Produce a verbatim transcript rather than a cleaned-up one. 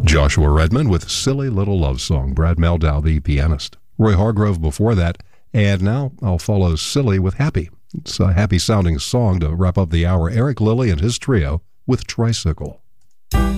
Joshua Redmond with Silly Little Love Song, Brad Meldau, the pianist. Roy Hargrove before that, and now I'll follow Silly with Happy. It's a happy-sounding song to wrap up the hour. Eric Lilly and his trio with Tricycle.